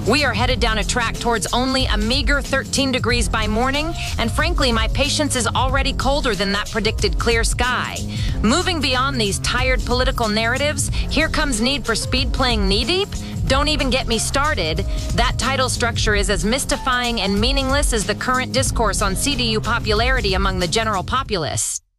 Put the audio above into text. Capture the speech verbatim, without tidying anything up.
We are headed down a track towards only a meager thirteen degrees by morning, and frankly, my patience is already colder than that predicted clear sky. Moving beyond these tired political narratives, here comes Need for Speed playing Knee Deep? Don't even get me started. That title structure is as mystifying and meaningless as the current discourse on C D U popularity among the general populace.